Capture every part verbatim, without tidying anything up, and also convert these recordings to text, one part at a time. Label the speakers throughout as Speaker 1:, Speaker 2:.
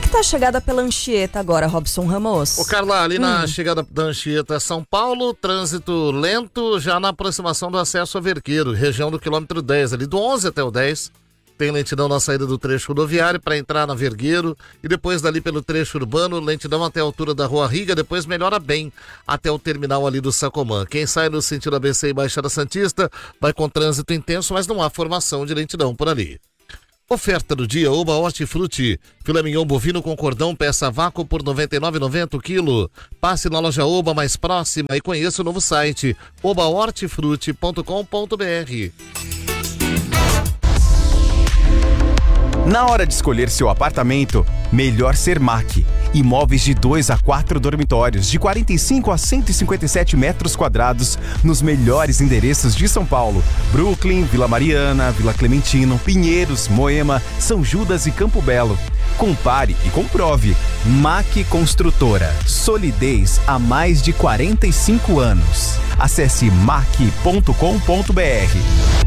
Speaker 1: que tá a chegada pela Anchieta agora, Robson Ramos?
Speaker 2: Ô Carla, ali hum. na chegada da Anchieta São Paulo, trânsito lento já na aproximação do acesso a Vergueiro, região do quilômetro dez, ali do onze até o dez. Tem lentidão na saída do trecho rodoviário para entrar na Vergueiro e depois dali pelo trecho urbano, lentidão até a altura da Rua Riga, depois melhora bem até o terminal ali do Sacomã. Quem sai no sentido A B C e Baixada Santista vai com trânsito intenso, mas não há formação de lentidão por ali. Oferta do dia, Oba Hortifruti, filé mignon bovino com cordão, peça vácuo por noventa e nove reais e noventa centavos o quilo. Passe na loja Oba mais próxima e conheça o novo site oba hortifruti ponto com ponto b r.
Speaker 3: Na hora de escolher seu apartamento, melhor ser M A C. Imóveis de dois a quatro dormitórios, de quarenta e cinco a cento e cinquenta e sete metros quadrados, nos melhores endereços de São Paulo: Brooklyn, Vila Mariana, Vila Clementino, Pinheiros, Moema, São Judas e Campo Belo. Compare e comprove. M A C Construtora. Solidez há mais de quarenta e cinco anos. Acesse mac ponto com ponto b r.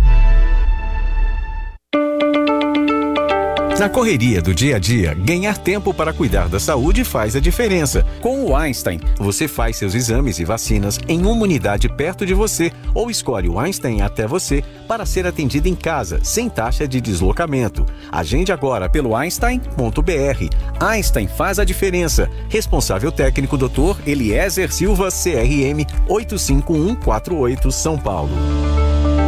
Speaker 3: Na correria do dia a dia, ganhar tempo para cuidar da saúde faz a diferença. Com o Einstein, você faz seus exames e vacinas em uma unidade perto de você ou escolhe o Einstein até você para ser atendido em casa, sem taxa de deslocamento. Agende agora pelo einstein ponto b r. Einstein faz a diferença. Responsável técnico doutor Eliezer Silva, C R M oito cinco um quatro oito, São Paulo.